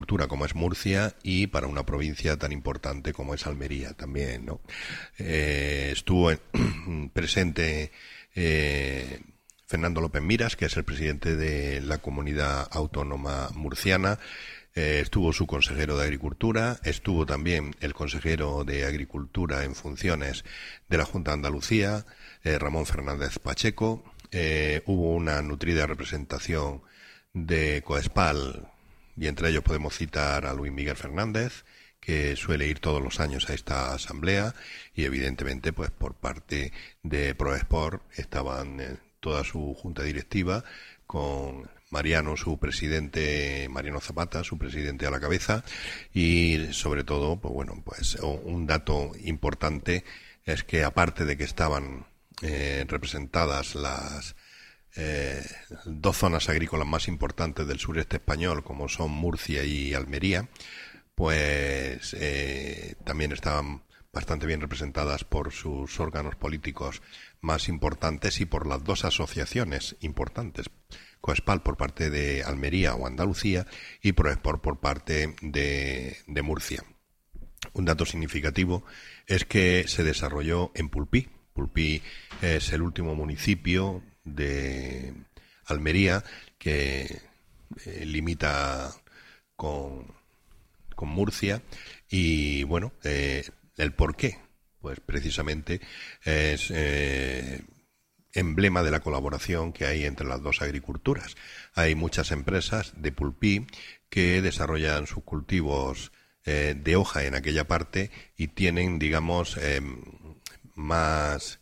agricultura como es Murcia y para una provincia tan importante como es Almería también, ¿no? Estuvo presente Fernando López Miras, que es el presidente de la Comunidad Autónoma Murciana. Estuvo su consejero de Agricultura, estuvo también el consejero de Agricultura en funciones de la Junta de Andalucía, Ramón Fernández Pacheco. Hubo una nutrida representación de Coespal, y entre ellos podemos citar a Luis Miguel Fernández, que suele ir todos los años a esta asamblea, y evidentemente pues por parte de Proesport estaban toda su junta directiva con Mariano, su presidente, Mariano Zapata, su presidente a la cabeza, y sobre todo, pues bueno, pues un dato importante es que aparte de que estaban representadas las dos zonas agrícolas más importantes del sureste español, como son Murcia y Almería, pues también estaban bastante bien representadas por sus órganos políticos más importantes y por las dos asociaciones importantes, Coespal por parte de Almería o Andalucía y Proesport por parte de Murcia. Un dato significativo es que se desarrolló en Pulpí. Pulpí es el último municipio de Almería que limita con Murcia, y bueno, el por qué, pues precisamente es emblema de la colaboración que hay entre las dos agriculturas. Hay muchas empresas de Pulpí que desarrollan sus cultivos de hoja en aquella parte y tienen, digamos, más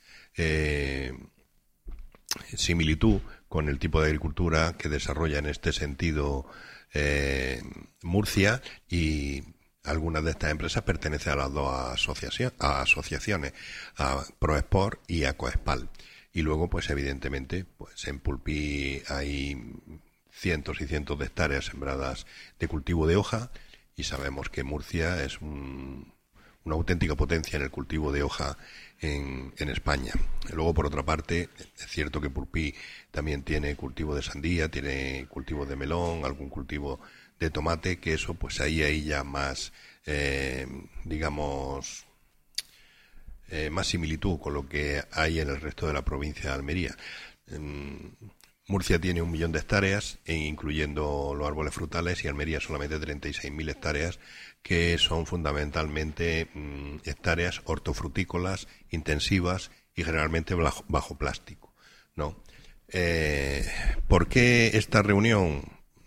similitud con el tipo de agricultura que desarrolla en este sentido Murcia, y algunas de estas empresas pertenecen a las dos asociaciones, a Proesport y a Coespal. Y luego, pues evidentemente, pues en Pulpí hay cientos y cientos de hectáreas sembradas de cultivo de hoja, y sabemos que Murcia es una auténtica potencia en el cultivo de hoja en España. Luego, por otra parte, es cierto que Pulpí también tiene cultivo de sandía, tiene cultivo de melón, algún cultivo de tomate, que eso, pues ahí ya más, digamos, más similitud con lo que hay en el resto de la provincia de Almería. Murcia tiene 1 millón de hectáreas, incluyendo los árboles frutales, y Almería solamente 36.000 hectáreas, que son fundamentalmente hectáreas hortofrutícolas intensivas y generalmente bajo plástico, ¿no? ¿Por qué esta reunión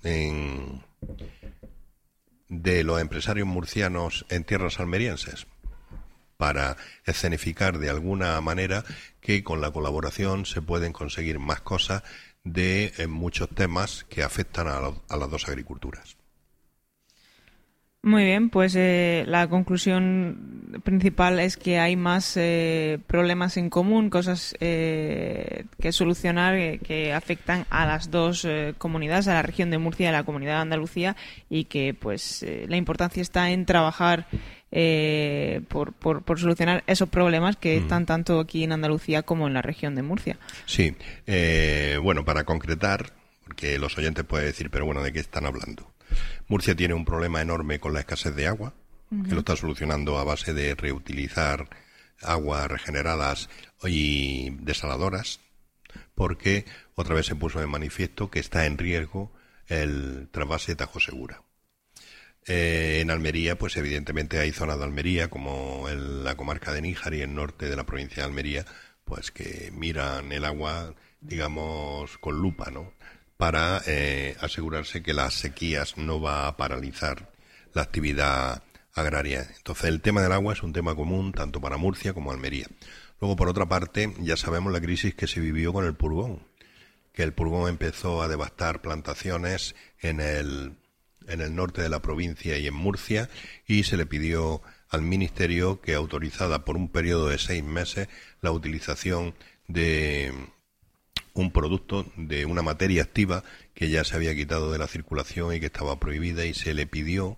de los empresarios murcianos en tierras almerienses? Para escenificar de alguna manera que con la colaboración se pueden conseguir más cosas de muchos temas que afectan a las dos agriculturas. Muy bien, pues la conclusión principal es que hay más problemas en común, cosas que solucionar que afectan a las dos comunidades, a la región de Murcia y a la comunidad de Andalucía, y que pues la importancia está en trabajar por solucionar esos problemas que están tanto aquí en Andalucía como en la región de Murcia. Sí, bueno, para concretar, porque los oyentes pueden decir, pero bueno, ¿de qué están hablando? Murcia tiene un problema enorme con la escasez de agua, que lo está solucionando a base de reutilizar aguas regeneradas y desaladoras, porque otra vez se puso de manifiesto que está en riesgo el trasvase Tajo Segura. En Almería, pues evidentemente hay zonas de Almería, como la comarca de Níjar y el norte de la provincia de Almería, pues que miran el agua, digamos, con lupa, ¿no?, para asegurarse que las sequías no va a paralizar la actividad agraria. Entonces, el tema del agua es un tema común tanto para Murcia como Almería. Luego, por otra parte, ya sabemos la crisis que se vivió con el purgón, que el purgón empezó a devastar plantaciones en el norte de la provincia y en Murcia, y se le pidió al Ministerio que autorizara por un periodo de 6 meses la utilización de un producto, de una materia activa que ya se había quitado de la circulación y que estaba prohibida, y se le pidió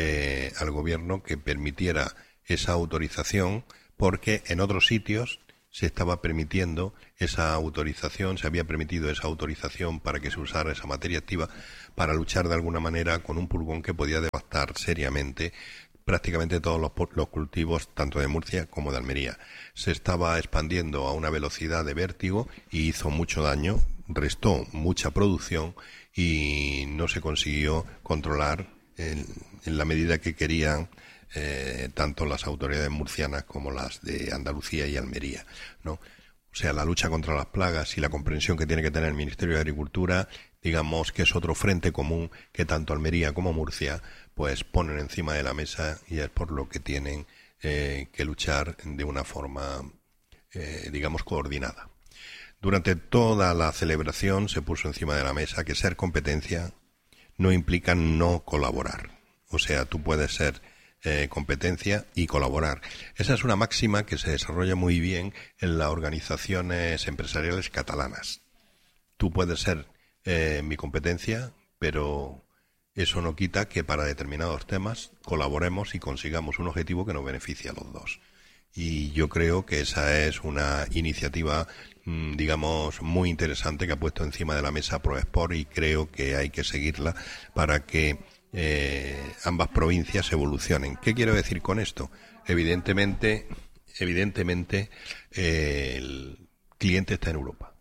al gobierno que permitiera esa autorización, porque en otros sitios se estaba permitiendo esa autorización, se había permitido esa autorización para que se usara esa materia activa para luchar de alguna manera con un pulgón que podía devastar seriamente prácticamente todos los cultivos, tanto de Murcia como de Almería. Se estaba expandiendo a una velocidad de vértigo y hizo mucho daño, restó mucha producción y no se consiguió controlar en la medida que querían tanto las autoridades murcianas como las de Andalucía y Almería, ¿no? O sea, la lucha contra las plagas y la comprensión que tiene que tener el Ministerio de Agricultura, digamos que es otro frente común que tanto Almería como Murcia pues ponen encima de la mesa, y es por lo que tienen que luchar de una forma, digamos, coordinada. Durante toda la celebración se puso encima de la mesa que ser competencia no implica no colaborar. O sea, tú puedes ser competencia y colaborar. Esa es una máxima que se desarrolla muy bien en las organizaciones empresariales catalanas. Tú puedes ser mi competencia, pero eso no quita que para determinados temas colaboremos y consigamos un objetivo que nos beneficie a los dos. Y yo creo que esa es una iniciativa, digamos, muy interesante que ha puesto encima de la mesa ProExport, y creo que hay que seguirla para que ambas provincias evolucionen. ¿Qué quiero decir con esto? Evidentemente el cliente está en Europa.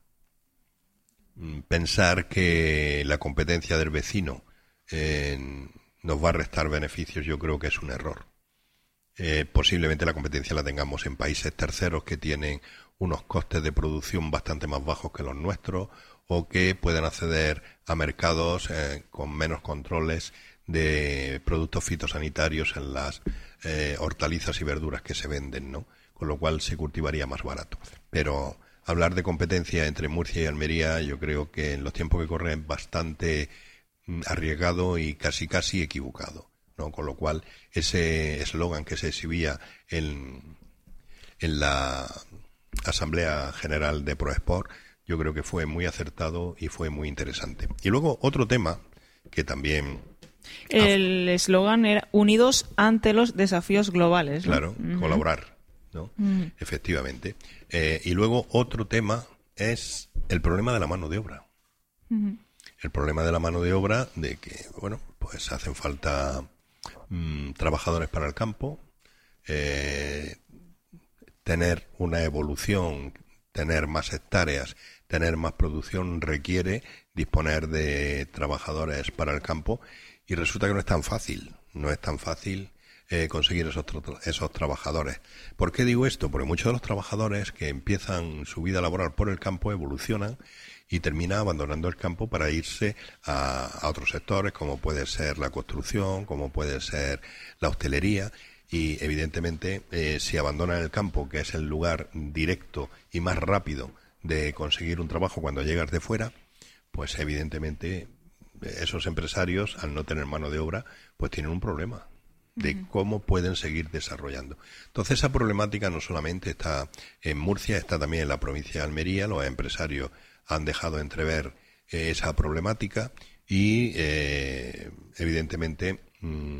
Pensar que la competencia del vecino nos va a restar beneficios, yo creo que es un error. Posiblemente la competencia la tengamos en países terceros que tienen unos costes de producción bastante más bajos que los nuestros, o que pueden acceder a mercados con menos controles de productos fitosanitarios en las hortalizas y verduras que se venden, ¿no? Con lo cual se cultivaría más barato. Pero hablar de competencia entre Murcia y Almería, yo creo que en los tiempos que corren es bastante arriesgado y casi equivocado, ¿no? Con lo cual ese eslogan que se exhibía en la Asamblea General de ProExport, yo creo que fue muy acertado y fue muy interesante. Y luego otro tema que también... El eslogan era unidos ante los desafíos globales, ¿no? Claro, colaborar, ¿no? Efectivamente. Y luego otro tema es el problema de la mano de obra. El problema de la mano de obra, de que, bueno, pues hacen falta trabajadores para el campo, tener una evolución, tener más hectáreas, tener más producción requiere disponer de trabajadores para el campo, y resulta que no es tan fácil conseguir esos trabajadores. ¿Por qué digo esto? Porque muchos de los trabajadores que empiezan su vida laboral por el campo evolucionan y terminan abandonando el campo para irse a otros sectores, como puede ser la construcción, como puede ser la hostelería, y evidentemente si abandonan el campo, que es el lugar directo y más rápido de conseguir un trabajo cuando llegas de fuera, pues evidentemente esos empresarios, al no tener mano de obra, pues tienen un problema de cómo pueden seguir desarrollando. Entonces esa problemática no solamente está en Murcia, está también en la provincia de Almería. Los empresarios han dejado entrever esa problemática y evidentemente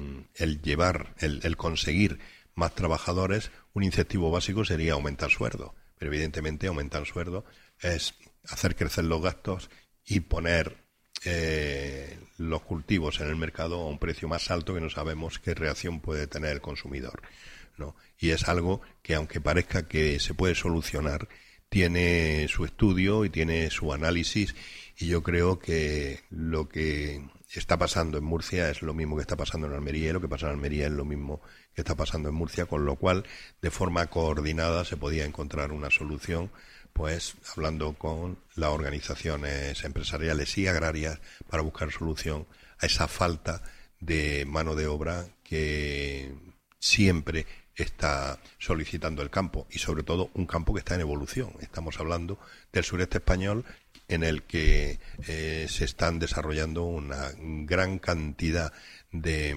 el conseguir más trabajadores, un incentivo básico sería aumentar sueldos, pero evidentemente aumentar sueldos es hacer crecer los gastos y poner los cultivos en el mercado a un precio más alto, que no sabemos qué reacción puede tener el consumidor, ¿no? Y es algo que, aunque parezca que se puede solucionar, tiene su estudio y tiene su análisis, y yo creo que lo que está pasando en Murcia es lo mismo que está pasando en Almería, y lo que pasa en Almería es lo mismo que está pasando en Murcia, con lo cual de forma coordinada se podía encontrar una solución, pues hablando con las organizaciones empresariales y agrarias para buscar solución a esa falta de mano de obra que siempre está solicitando el campo, y sobre todo un campo que está en evolución. Estamos hablando del sureste español, en el que se están desarrollando una gran cantidad de...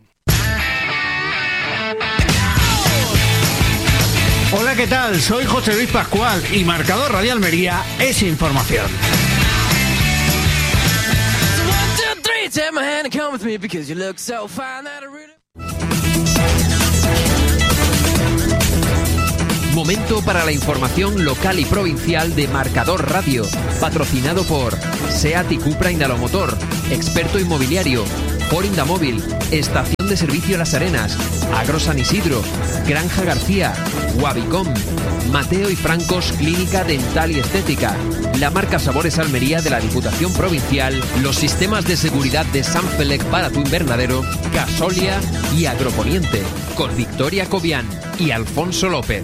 Hola, ¿qué tal? Soy José Luis Pascual y Marcador Radio Almería es información. Momento para la información local y provincial de Marcador Radio, patrocinado por SEAT y Cupra Indalomotor, Experto Inmobiliario, Ford Indamóvil, Estación de Servicio Las Arenas, Agro San Isidro, Granja García, Wabicom, Mateo y Francos Clínica Dental y Estética, la marca Sabores Almería de la Diputación Provincial, los sistemas de seguridad de Sanfelec para tu invernadero, Gasolia y Agroponiente, con Victoria Cobian y Alfonso López.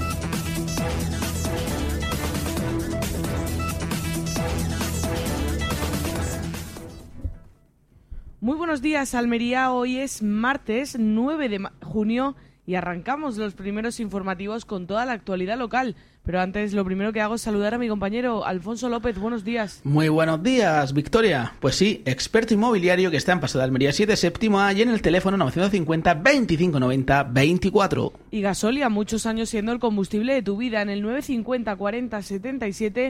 Muy buenos días, Almería. Hoy es martes 9 de junio y arrancamos los primeros informativos con toda la actualidad local. Pero antes, lo primero que hago es saludar a mi compañero Alfonso López. Buenos días. Muy buenos días, Victoria. Pues sí, Experto Inmobiliario, que está en Paso de Almería 7 séptimo A y en el teléfono 950 25 90 24. Y Gasolia, muchos años siendo el combustible de tu vida, en el 950 40 77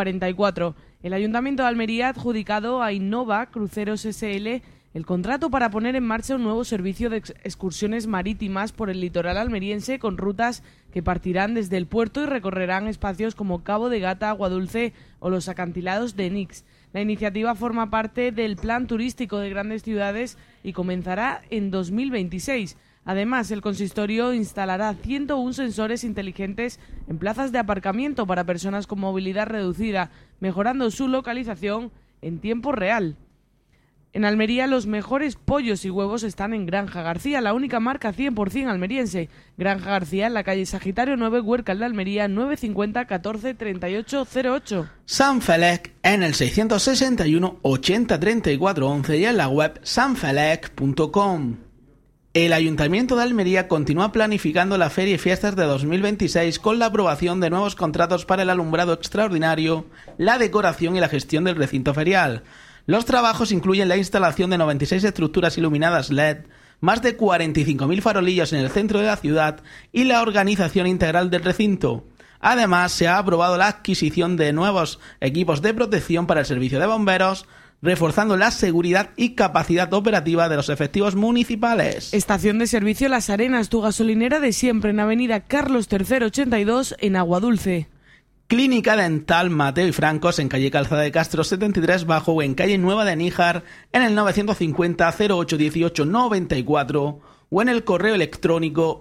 44. El Ayuntamiento de Almería ha adjudicado a Innova Cruceros SL el contrato para poner en marcha un nuevo servicio de excursiones marítimas por el litoral almeriense con rutas que partirán desde el puerto y recorrerán espacios como Cabo de Gata, Aguadulce o los acantilados de Nix. La iniciativa forma parte del Plan Turístico de Grandes Ciudades y comenzará en 2026. Además, el consistorio instalará 101 sensores inteligentes en plazas de aparcamiento para personas con movilidad reducida, mejorando su localización en tiempo real. En Almería, los mejores pollos y huevos están en Granja García, la única marca 100% almeriense. Granja García, en la calle Sagitario 9, Huércal de Almería, 950 14 38 08. Sanfelec en el 661 80 34 11 y en la web sanfelec.com. El Ayuntamiento de Almería continúa planificando la Feria y Fiestas de 2026 con la aprobación de nuevos contratos para el alumbrado extraordinario, la decoración y la gestión del recinto ferial. Los trabajos incluyen la instalación de 96 estructuras iluminadas LED, más de 45.000 farolillos en el centro de la ciudad y la organización integral del recinto. Además, se ha aprobado la adquisición de nuevos equipos de protección para el servicio de bomberos, reforzando la seguridad y capacidad operativa de los efectivos municipales. Estación de servicio Las Arenas, tu gasolinera de siempre, en Avenida Carlos III 82 en Aguadulce. Clínica Dental Mateo y Francos en calle Calzada de Castro 73 Bajo o en calle Nueva de Níjar en el 950 08 18 94 o en el correo electrónico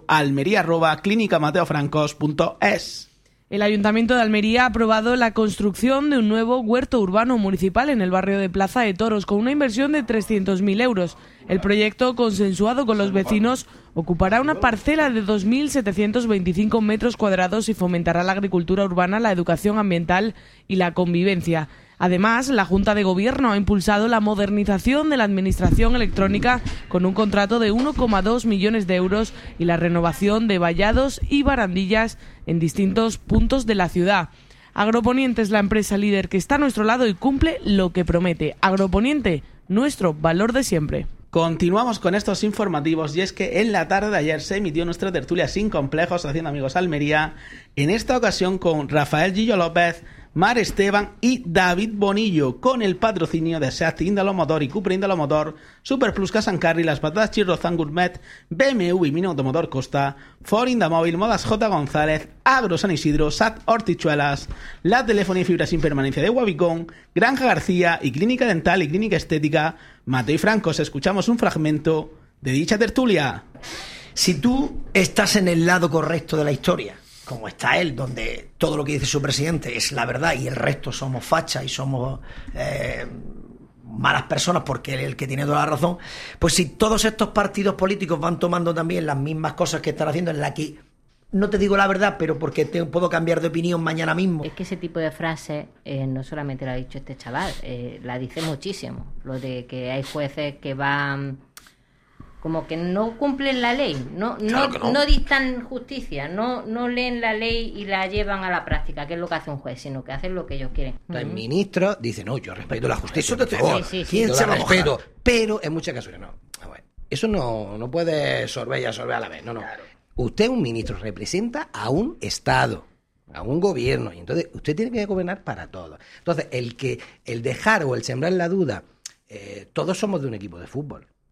almería@clinicamateofrancos.es. El Ayuntamiento de Almería ha aprobado la construcción de un nuevo huerto urbano municipal en el barrio de Plaza de Toros con una inversión de 300.000 euros. El proyecto, consensuado con los vecinos, ocupará una parcela de 2.725 metros cuadrados y fomentará la agricultura urbana, la educación ambiental y la convivencia. Además, la Junta de Gobierno ha impulsado la modernización de la administración electrónica con un contrato de 1,2 millones de euros y la renovación de vallados y barandillas en distintos puntos de la ciudad. Agroponiente es la empresa líder que está a nuestro lado y cumple lo que promete. Agroponiente, nuestro valor de siempre. Continuamos con estos informativos y es que en la tarde de ayer se emitió nuestra tertulia Sin Complejos Haciendo Amigos Almería, en esta ocasión con Rafael Gillo López, Mar Esteban y David Bonillo, con el patrocinio de SEAT Indalomotor y Cupra Indalomotor, Superplus Casancarri, Las Patatas Chirrozán Gourmet, BMW y Mini Automotor Costa, Ford Indamóvil, Modas J. González, Agro San Isidro, SAT Hortichuelas, la telefonía y fibra sin permanencia de Wabicom, Granja García y Clínica Dental y Clínica Estética Mateo y Francos. Escuchamos un fragmento de dicha tertulia. Si tú estás en el lado correcto de la historia, como está él, donde todo lo que dice su presidente es la verdad y el resto somos fachas y somos malas personas porque él es el que tiene toda la razón, pues si todos estos partidos políticos van tomando también las mismas cosas que están haciendo, en la que no te digo la verdad, pero porque puedo cambiar de opinión mañana mismo. Es que ese tipo de frases no solamente lo ha dicho este chaval, la dice muchísimo. Lo de que hay jueces que van como que no cumplen la ley, no dictan justicia, no leen la ley y la llevan a la práctica, que es lo que hace un juez, sino que hacen lo que ellos quieren. El ministro dice, no, yo respeto la justicia, por favor, ¿quién se lo respeto? Pero en muchas casos no. Eso no puede sorber a la vez, no. Claro. Usted, un ministro, representa a un Estado, a un gobierno, y entonces usted tiene que gobernar para todos. Entonces, el dejar o el sembrar la duda, todos somos de un equipo de fútbol.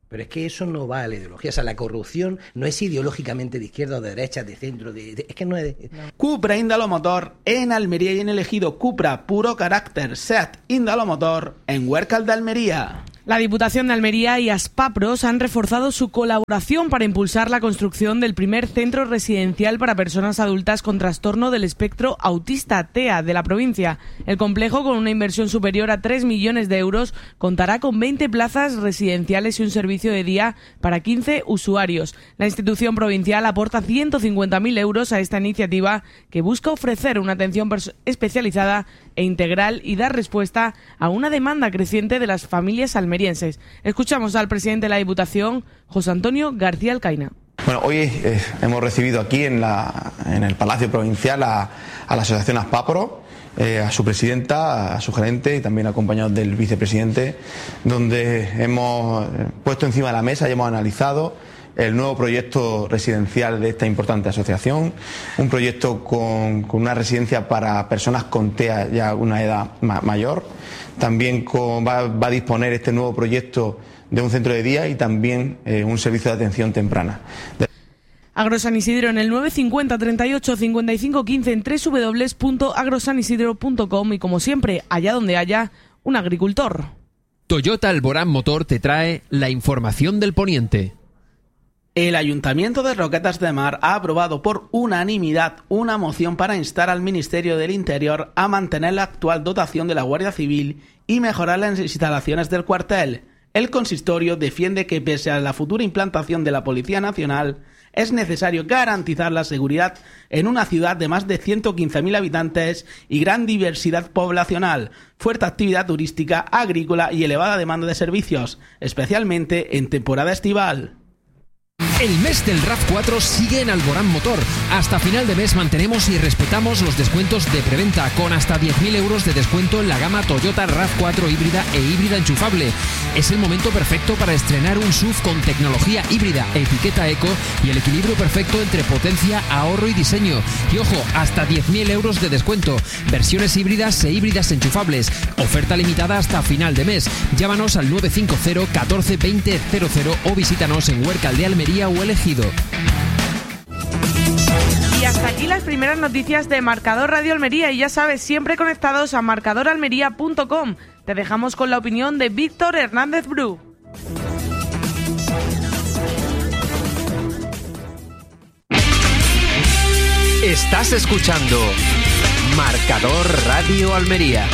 Pero es que eso no va a la ideología. O sea, la corrupción no es ideológicamente de izquierda o de derecha, de centro, es que no es... Cupra Indalomotor en Almería y en el Ejido. Cupra puro carácter. SEAT Indalomotor en Huércal de Almería. La Diputación de Almería y Aspapros han reforzado su colaboración para impulsar la construcción del primer centro residencial para personas adultas con trastorno del espectro autista, TEA, de la provincia. El complejo, con una inversión superior a 3 millones de euros, contará con 20 plazas residenciales y un servicio de día para 15 usuarios. La institución provincial aporta 150.000 euros a esta iniciativa que busca ofrecer una atención especializada e integral y dar respuesta a una demanda creciente de las familias almerienses. Escuchamos al presidente de la Diputación, José Antonio García Alcaina. Bueno, hoy hemos recibido aquí en el Palacio Provincial a la Asociación Aspapro, a su presidenta, a su gerente y también acompañados del vicepresidente, donde hemos puesto encima de la mesa y hemos analizado el nuevo proyecto residencial de esta importante asociación, un proyecto con una residencia para personas con TEA ya una edad mayor. También va a disponer este nuevo proyecto de un centro de día y también un servicio de atención temprana. Agrosan Isidro en el 950 38 55 15 en www.agrosanisidro.com y, como siempre, allá donde haya un agricultor. Toyota Alborán Motor te trae la información del poniente. El Ayuntamiento de Roquetas de Mar ha aprobado por unanimidad una moción para instar al Ministerio del Interior a mantener la actual dotación de la Guardia Civil y mejorar las instalaciones del cuartel. El consistorio defiende que, pese a la futura implantación de la Policía Nacional, es necesario garantizar la seguridad en una ciudad de más de 115.000 habitantes y gran diversidad poblacional, fuerte actividad turística, agrícola y elevada demanda de servicios, especialmente en temporada estival. El mes del RAV4 sigue en Alborán Motor. Hasta final de mes mantenemos y respetamos los descuentos de preventa con hasta 10.000 euros de descuento en la gama Toyota RAV4 híbrida e híbrida enchufable. Es el momento perfecto para estrenar un SUV con tecnología híbrida, etiqueta eco y el equilibrio perfecto entre potencia, ahorro y diseño. Y ojo, hasta 10.000 euros de descuento. Versiones híbridas e híbridas enchufables. Oferta limitada hasta final de mes. Llámanos al 950 14 20 00 o visítanos en Huércal de Almería o El Ejido. Y hasta aquí las primeras noticias de Marcador Radio Almería, y ya sabes, siempre conectados a marcadoralmería.com. Te dejamos con la opinión de Víctor Hernández Bru. Estás escuchando Marcador Radio Almería.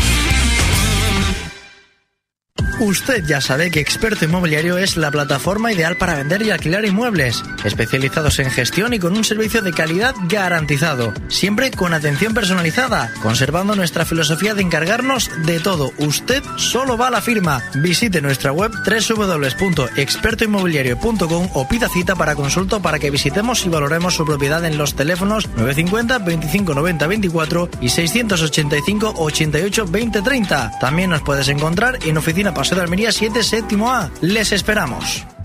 Usted ya sabe que Experto Inmobiliario es la plataforma ideal para vender y alquilar inmuebles, especializados en gestión y con un servicio de calidad garantizado, siempre con atención personalizada, conservando nuestra filosofía de encargarnos de todo. Usted solo va a la firma. Visite nuestra web www.expertoinmobiliario.com o pida cita para consulta para que visitemos y valoremos su propiedad en los teléfonos 950 25 90 24 y 685 88 20 30. También nos puedes encontrar en Oficina Paseo de Almería 7 séptimo A. Les esperamos.